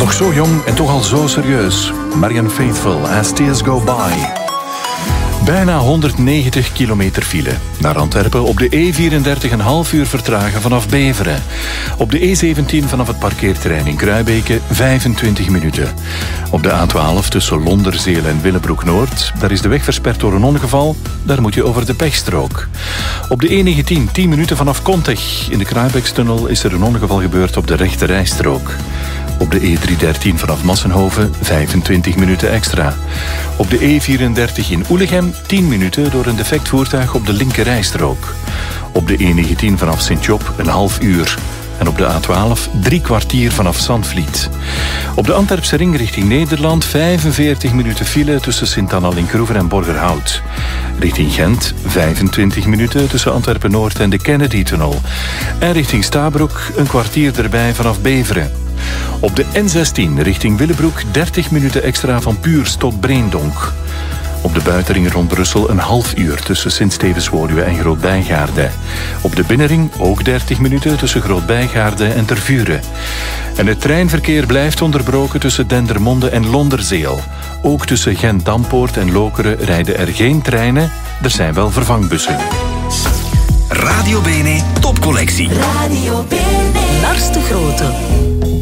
Nog zo jong en toch al zo serieus. Marianne Faithfull, As Tears Go By. Bijna 190 kilometer file. Naar Antwerpen op de E34 een half uur vertragen vanaf Beveren. Op de E17 vanaf het parkeerterrein in Kruibeke 25 minuten. Op de A12 tussen Londerzeel en Willebroek-Noord. Daar is de weg versperd door een ongeval. Daar moet je over de pechstrook. Op de E19 10 minuten vanaf Kontech. In de Kruibekstunnel is er een ongeval gebeurd op de rechte rijstrook. Op de E313 vanaf Massenhoven 25 minuten extra. Op de E34 in Oelegem 10 minuten door een defect voertuig op de linkerrijstrook. Op de E19 vanaf Sint-Job een half uur. En op de A12 3 kwartier vanaf Zandvliet. Op de Antwerpse ring richting Nederland 45 minuten file tussen Sint-Anna-Linkroeven en Borgerhout. Richting Gent 25 minuten tussen Antwerpen-Noord en de Kennedy-tunnel. En richting Stabroek een kwartier erbij vanaf Beveren. Op de N16 richting Willebroek 30 minuten extra van Puurs tot Breendonk. Op de buitenring rond Brussel een half uur tussen Sint-Stevenswoluwe en Groot-Bijgaarde. Op de binnenring ook 30 minuten tussen Groot-Bijgaarde en Tervuren. En het treinverkeer blijft onderbroken tussen Dendermonde en Londerzeel. Ook tussen Gent-Dampoort en Lokeren rijden er geen treinen. Er zijn wel vervangbussen. Radio Bene Topcollectie. Radio Bene. Lars de Grote.